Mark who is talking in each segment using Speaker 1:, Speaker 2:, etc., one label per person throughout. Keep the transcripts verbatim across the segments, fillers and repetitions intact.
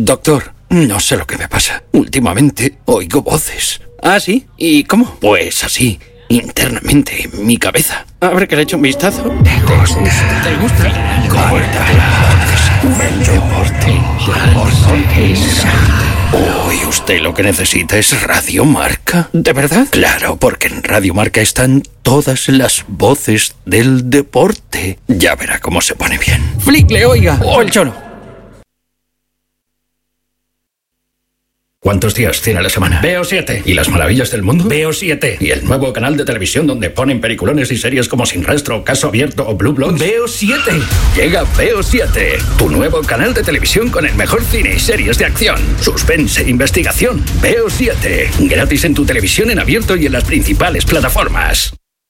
Speaker 1: Doctor, no sé lo que me pasa. Últimamente oigo voces.
Speaker 2: ¿Ah, sí? ¿Y cómo?
Speaker 1: Pues así, internamente, en mi cabeza.
Speaker 2: A ver, que le eche un vistazo.
Speaker 1: ¿Te gusta?
Speaker 2: ¿Te gusta?
Speaker 1: El deporte. Deporte interesante. Hoy usted lo que necesita es Radio Marca.
Speaker 2: ¿De verdad?
Speaker 1: Claro, porque en Radio Marca están todas las voces del deporte. Ya verá cómo se pone bien.
Speaker 2: Flicle, oiga. O el cholo.
Speaker 1: ¿Cuántos días tiene la semana?
Speaker 2: Veo siete.
Speaker 1: ¿Y las maravillas del mundo?
Speaker 2: Veo siete.
Speaker 1: ¿Y el nuevo canal de televisión donde ponen peliculones y series como Sin Rastro, Caso Abierto o Blue Bloods?
Speaker 2: Veo siete.
Speaker 1: Llega Veo siete, tu nuevo canal de televisión con el mejor cine y series de acción, suspense e investigación. Veo siete, gratis en tu televisión en abierto y en las principales plataformas.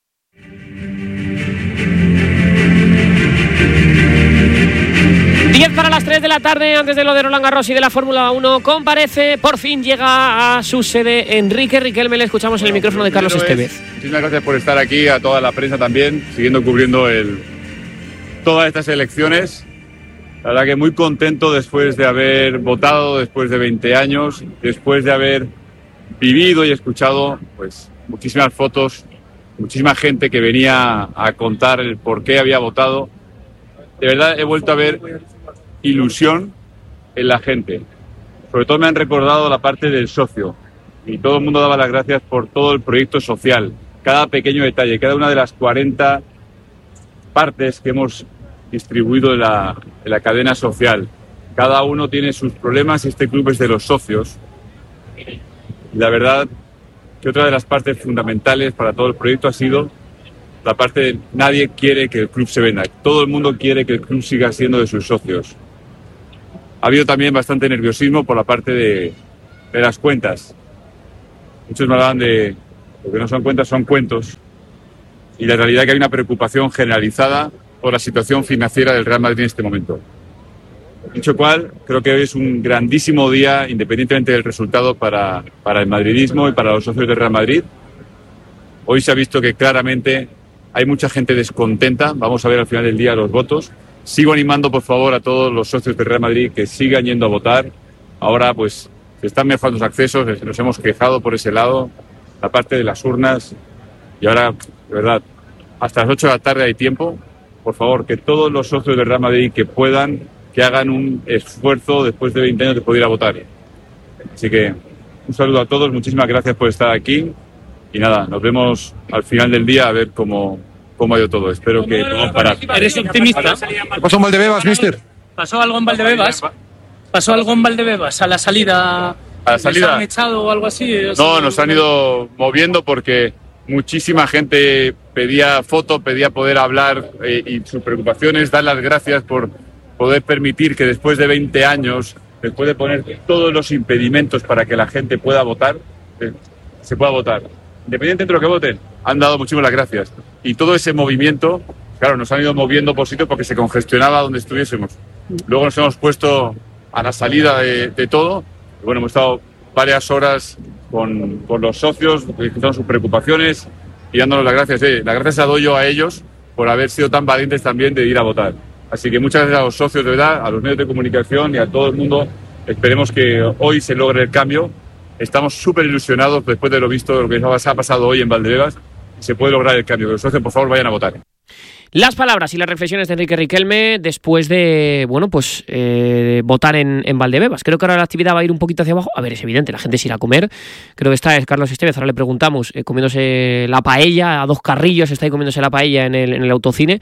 Speaker 3: diez para las tres de la tarde, antes de lo de Roland Garros y de la Fórmula uno, comparece, por fin llega a su sede Enrique Riquelme. Le escuchamos en el micrófono de Carlos Estevez.
Speaker 4: Muchísimas gracias por estar aquí, a toda la prensa también, siguiendo cubriendo el, todas estas elecciones. La verdad que muy contento después de haber votado, después de veinte años, después de haber vivido y escuchado pues muchísimas fotos, muchísima gente que venía a contar el por qué había votado. De verdad he vuelto a ver ilusión en la gente. Sobre todo me han recordado la parte del socio. Y todo el mundo daba las gracias por todo el proyecto social. Cada pequeño detalle, cada una de las cuarenta partes que hemos distribuido en la, en la cadena social. Cada uno tiene sus problemas y este club es de los socios. Y la verdad que otra de las partes fundamentales para todo el proyecto ha sido la parte de nadie quiere que el club se venda. Todo el mundo quiere que el club siga siendo de sus socios. Ha habido también bastante nerviosismo por la parte de, de las cuentas. Muchos me hablaban de lo que no son cuentas, son cuentos. Y la realidad es que hay una preocupación generalizada por la situación financiera del Real Madrid en este momento. Dicho cual, creo que hoy es un grandísimo día, independientemente del resultado, para, para el madridismo y para los socios del Real Madrid. Hoy se ha visto que claramente hay mucha gente descontenta. Vamos a ver al final del día los votos. Sigo animando, por favor, a todos los socios del Real Madrid que sigan yendo a votar. Ahora, pues, se están mejorando los accesos, nos hemos quejado por ese lado, la parte de las urnas. Y ahora, de verdad, hasta las ocho de la tarde hay tiempo. Por favor, que todos los socios del Real Madrid que puedan, que hagan un esfuerzo después de veinte años de poder ir a votar. Así que, un saludo a todos, muchísimas gracias por estar aquí. Y nada, nos vemos al final del día a ver cómo, cómo ha ido todo. Espero que podamos parar.
Speaker 5: ¿Eres optimista?
Speaker 6: ¿Qué pasó en Valdebebas, mister?
Speaker 5: ¿Pasó algo en Valdebebas? ¿Pasó algo en Valdebebas a la salida?
Speaker 4: ¿A la salida?
Speaker 5: ¿Les han echado o algo así?
Speaker 4: No, nos han ido moviendo porque muchísima gente pedía fotos, pedía poder hablar eh, y sus preocupaciones, dar las gracias por poder permitir que después de veinte años, después de poner todos los impedimentos para que la gente pueda votar, eh, se pueda votar. Independientemente de lo que voten, han dado muchísimas las gracias. Y todo ese movimiento, claro, nos han ido moviendo por sitios porque se congestionaba donde estuviésemos. Luego nos hemos puesto a la salida de, de todo. Y bueno, hemos estado varias horas con, con los socios, escuchando sus preocupaciones y dándonos las gracias. Eh, las gracias las doy yo a ellos por haber sido tan valientes también de ir a votar. Así que muchas gracias a los socios, de verdad, a los medios de comunicación y a todo el mundo. Esperemos que hoy se logre el cambio. Estamos súper ilusionados después de lo visto, de lo que ha pasado hoy en Valdebebas. Se puede lograr el cambio. Que los socios, por favor, vayan a votar.
Speaker 3: Las palabras y las reflexiones de Enrique Riquelme después de, bueno, pues eh, votar en, en Valdebebas. Creo que ahora la actividad va a ir un poquito hacia abajo. A ver, es evidente, la gente se irá a comer. Creo que está es Carlos Estevez, ahora le preguntamos, eh, comiéndose la paella, a dos carrillos está ahí comiéndose la paella en el, en el autocine.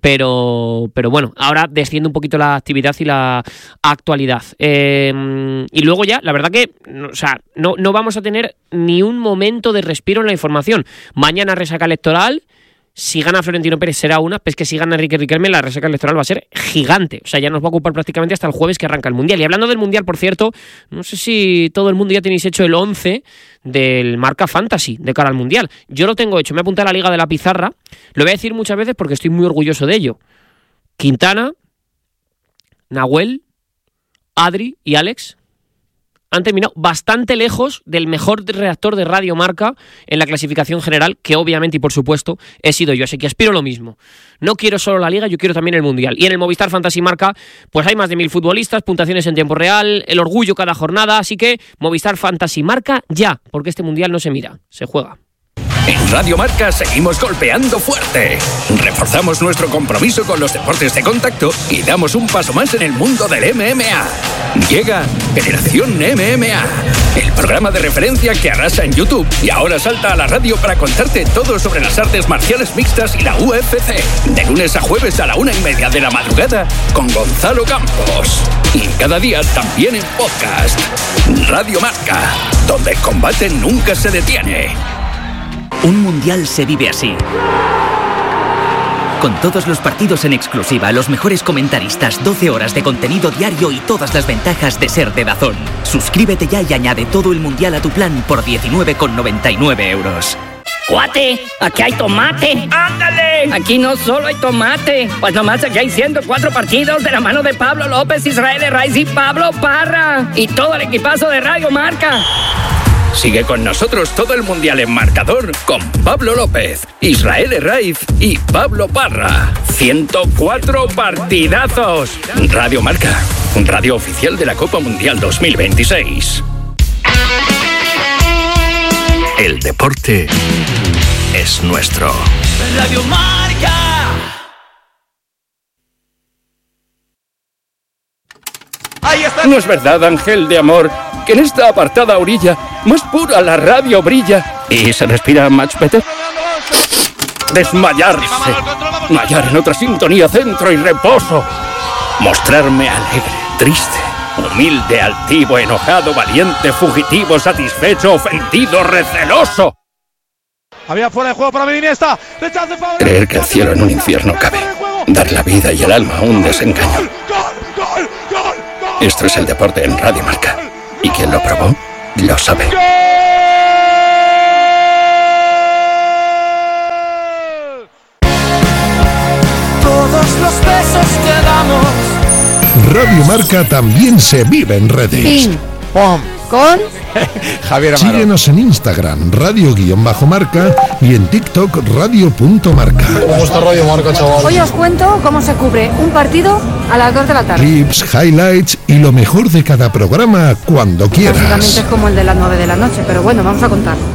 Speaker 3: Pero, pero bueno, ahora desciende un poquito la actividad y la actualidad. Eh, y luego ya, la verdad que, o sea, no, no vamos a tener ni un momento de respiro en la información. Mañana resaca electoral. Si gana Florentino Pérez será una, pues que si gana Enrique Riquelme la resaca electoral va a ser gigante. O sea, ya nos va a ocupar prácticamente hasta el jueves que arranca el Mundial. Y hablando del Mundial, por cierto, no sé si todo el mundo ya tenéis hecho el once del Marca Fantasy de cara al Mundial. Yo lo tengo hecho, me apunté a la Liga de la Pizarra. Lo voy a decir muchas veces porque estoy muy orgulloso de ello. Quintana, Nahuel, Adri y Alex han terminado bastante lejos del mejor redactor de Radio Marca en la clasificación general, que obviamente y por supuesto he sido yo, así que aspiro lo mismo. No quiero solo la Liga, yo quiero también el Mundial. Y en el Movistar Fantasy Marca, pues hay más de mil futbolistas, puntuaciones en tiempo real, el orgullo cada jornada, así que Movistar Fantasy Marca ya, porque este Mundial no se mira, se juega.
Speaker 1: En Radio Marca seguimos golpeando fuerte. Reforzamos nuestro compromiso con los deportes de contacto y damos un paso más en el mundo del M M A. Llega Generación M M A, el programa de referencia que arrasa en YouTube y ahora salta a la radio para contarte todo sobre las artes marciales mixtas y la U F C. De lunes a jueves a la una y media de la madrugada con Gonzalo Campos. Y cada día también en podcast. Radio Marca, donde el combate nunca se detiene.
Speaker 7: Un mundial se vive así. Con todos los partidos en exclusiva, los mejores comentaristas, doce horas de contenido diario y todas las ventajas de ser de DAZN. Suscríbete ya y añade todo el mundial a tu plan por diecinueve con noventa y nueve euros.
Speaker 8: ¡Cuate! ¡Aquí hay tomate! ¡Ándale! Aquí no solo hay tomate, pues nomás aquí hay ciento cuatro partidos de la mano de Pablo López, Israel Herraiz y Pablo Parra. Y todo el equipazo de Radio Marca.
Speaker 1: Sigue con nosotros todo el Mundial en marcador con Pablo López, Israel Herraiz y Pablo Parra. ciento cuatro partidazos. Radio Marca, radio oficial de la Copa Mundial dos mil veintiséis. El deporte es nuestro.
Speaker 9: Radio Marca.
Speaker 2: Ahí está. No es verdad, ángel de amor, que en esta apartada orilla más pura la radio brilla y se respira much better. Desmayarse, mallar en otra sintonía, centro y reposo. Mostrarme alegre, triste, humilde, altivo, enojado, valiente, fugitivo, satisfecho, ofendido, receloso.
Speaker 6: Había fuera de juego para mi Iniesta.
Speaker 2: Creer que el cielo en un infierno cabe. Dar la vida y el alma a un desengaño. Esto es el deporte en Radio Marca. Y quien lo probó, lo sabe.
Speaker 9: Todos los besos que damos.
Speaker 10: Radio Marca también se vive en redes.
Speaker 11: Ping, pom, con
Speaker 6: Javier Amaro.
Speaker 10: Síguenos en Instagram, radio-marca y en TikTok, radio.marca.
Speaker 6: ¿Cómo está Radio Marca, chaval?
Speaker 11: Hoy os cuento cómo se cubre un partido a las dos de la tarde.
Speaker 10: Clips, highlights y lo mejor de cada programa cuando quieras.
Speaker 11: Básicamente es como el de las nueve de la noche, pero bueno, vamos a contar.